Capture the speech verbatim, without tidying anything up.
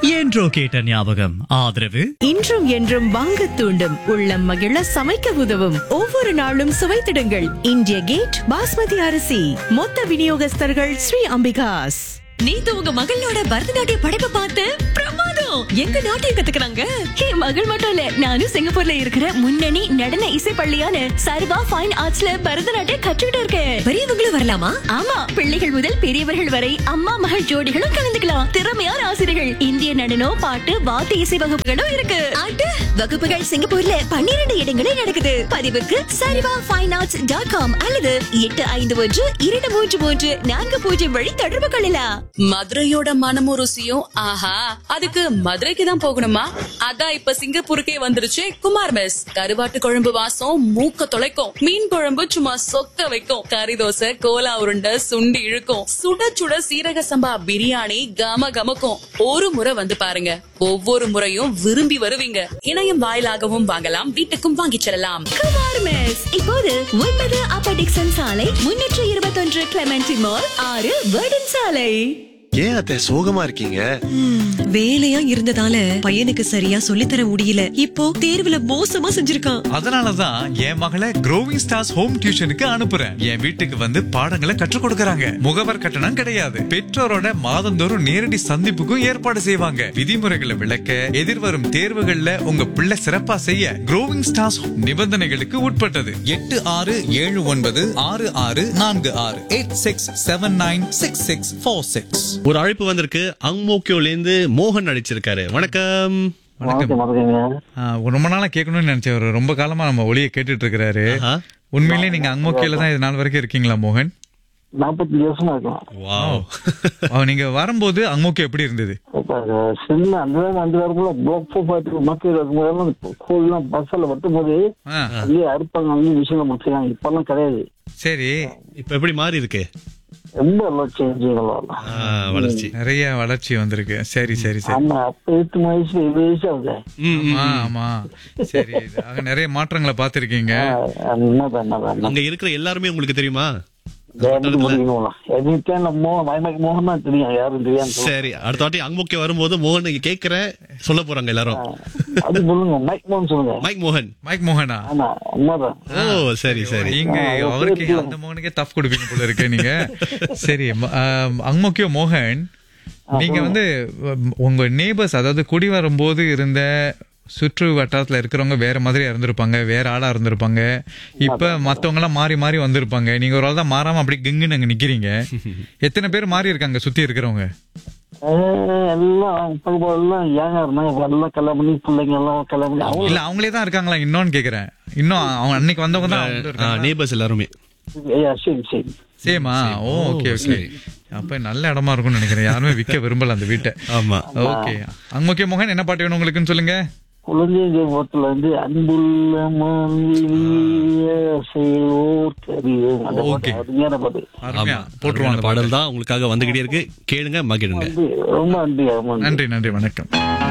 என்றோ கேட்ட ஞாபகம். ஆதரவு இன்றும் என்றும் வாங்க தூண்டும், உள்ளம் மகிழ சமைக்க உதவும், ஒவ்வொரு நாளும் சுவைத்திடுங்கள் இந்திய கேட் பாஸ்மதி அரிசி. மொத்த விநியோகஸ்தர்கள் ஸ்ரீ அம்பிகாஸ். நேத்து உங்க மகளோட பரதநாட்டிய படைப்பை பார்த்து பிரமாதம். எங்க நாட்டியம் கத்துக்கிறாங்க. என் மகள் மட்டும் இல்ல, நானும் சிங்கப்பூர்ல இருக்கிற முன்னணி நடன இசை பள்ளியான சர்வா ஃபைன் ஆர்ட்ஸ்ல பரதநாட்டியம் கற்றுக்கிட்டு இருக்கேன். பெரியவங்களும் வரலாமா? ஆமா, பிள்ளைகள் முதல் பெரியவர்கள் வரை அம்மா மகள் ஜோடிகளும் கலந்துக்கலாம். திறமையான ஆசிரியர்கள், இந்திய நடனம், பாட்டு, வாத்திய இசை வகுப்புகளும் இருக்கு. ஆட்டு வகுப்புகள் சிங்கப்பூர்ல பன்னிரண்டு இடங்களில் நடக்குது. பதிவுக்கு சரிவா ஃபைன் ஆர்ட்ஸ் டாட் காம் அல்லது எட்டு ஐந்து ஒன்று இரண்டு மூன்று மூன்று நான்கு பூஜ்ஜியம் வழி தொடர்பு கொள்ளலாம். மதுரையோட மனமும் ருசியும் ஆஹா, அதுக்கு மதுரைக்கு தான் போகணுமா? அதான் இப்ப சிங்கப்பூருக்கே வந்துருச்சு குமார் மெஸ். கருவாட்டு குழம்பு வாசம் மூக்க தொலைக்கும், மீன் குழம்பு சும்மா சொக்க வைக்கும், கறி தோசை, கோலா உருண்டை, சுண்டி இழுக்கும், சுட சுட சீரக சம்பா பிரியாணி கம கமக்கும். ஒரு முறை வந்து பாருங்க, ஒவ்வொரு முறையும் விரும்பி வருவீங்க. இணையம் வாயிலாகவும் வாங்கலாம், வீட்டுக்கும் வாங்கிச் செல்லலாம். குமார் மெஸ் இப்போது ஒன்பது அப்பர் டிக்சன் சாலை, முன்னூற்று இருபத்தொன்று கிளமெண்டி மால், ஆறு வேர்டன் சாலை. ஏன் அத்தை சோகமா இருக்கீங்க? வேலையா இருந்ததால பையனுக்கு சரியா சொல்லித்தர முடியல. இப்போ தேர்வுல மோசமா செஞ்சிருக்கான். அதனாலதான் என் மகளை க்ரோவிங் ஸ்டார்ஸ் ஹோம் டியூஷனுக்கு அனுப்புறேன். என் வீட்டுக்கு வந்து பாடங்களை கற்றுக் கொடுக்கறாங்க. முகவர் கட்டணம் கிடையாது. பெற்றோரோட மாதந்தோறும் நேரடி சந்திப்புக்கும் ஏற்பாடு செய்வாங்க. விதிமுறைகளை விளக்க, எதிர்வரும் தேர்வுகள்ல உங்க பிள்ளை சிறப்பா செய்ய க்ரோவிங் ஸ்டார்ஸ் நிபந்தனைகளுக்கு உட்பட்டது. எட்டு ஆறு ஏழு ஒன்பது ஆறு ஆறு நான்கு ஆறு eight six seven nine six six four six. ஒரு அழைப்பு வந்திருக்கு. அங்மோக்கியோல இருந்து மோகன் அடிச்சிருக்காரு. வணக்கம். ரொம்ப நாளா கேட்கணும்னு நினைச்சவர். ரொம்ப காலமா நம்ம ஒளியை கேட்டுட்டு இருக்கிறாரு. உண்மையிலேயே நீங்க அங்மோக்கியோல தான் இது நாள் வரைக்கும் இருக்கீங்களா மோகன்? நாற்பத்தி வருஷமா இருக்கும். நீங்க வரும்போது அங்மோக்கியோ எப்படி இருந்தது? பஸ்ல வரும்போது அறுப்பாங்க, விஷயம் முடிச்சாங்க. இப்பெல்லாம் கிடையாது. சரி, இப்ப எப்படி மாறி இருக்கு? ரொம்ப வளர்ச்சி, நிறைய வளர்ச்சி வந்திருக்கு. சரி சரி சரி. ஆமா, அப்ப எட்டு வயசு ஏழு வயசு ஆகுது. ஆமா சரி, நிறைய மாற்றங்களை பாத்திருக்கீங்க. அங்க இருக்கிற எல்லாருமே உங்களுக்கு தெரியுமா? சரி, அடுத்த வாட்டி அங்மோக்கியோ வரும்போது மோகன் கேக்குற சொல்ல போறாங்க எல்லாரும். மைக் மோகன். மைக் மோகனா? ஓ சரி சரி. நீங்க அவருக்கு அந்த மோகனுக்கே டஃப் கொடுப்பீங்க போல இருக்கு நீங்க. சரி, அங்மோக்கியோ மோகன், நீங்க வந்து உங்க நேபர்ஸ், அதாவது குடி வரும்போது இருந்த சுற்று வட்டாரத்துல இருக்கிறவங்க வேற மாதிரி இருந்திருப்பாங்க, வேற ஆளா இருந்திருப்பாங்க. இப்ப மத்தவங்க எல்லாம் மாறி மாறி வந்திருப்பாங்க. நீங்க ஒரு ஆள் தான் மாறாம அப்படி கிங்குன்னு அங்க நிக்கிறீங்க. எத்தனை பேர் மாறி இருக்காங்க சுத்தி இருக்கிறவங்க? இல்ல அவங்களே தான் இருக்காங்களா இன்னொன்னு கேக்குறேன். இன்னும் அவங்க அன்னைக்கு வந்தவங்க தான் நேபர்ஸ் எல்லாருமே சேமா? ஓ ஓகே ஓகே. அப்ப நல்ல இடமா இருக்கும்னு நினைக்கிறேன். யாருமே விற்க விரும்பல அந்த வீட்டை. ஆமா, ஓகே. அங்மோக்கியோ மோகன், என்ன பாட்டு வேணும் உங்களுக்குன்னு சொல்லுங்க. குழந்தைங்க வந்து அன்புள்ள போட்டுருவாங்க. பாடல் தான் உங்களுக்காக வந்துகிட்டே இருக்கு. கேளுங்க, மகிழுங்க. ரொம்ப நன்றி. நன்றி நன்றி, வணக்கம்.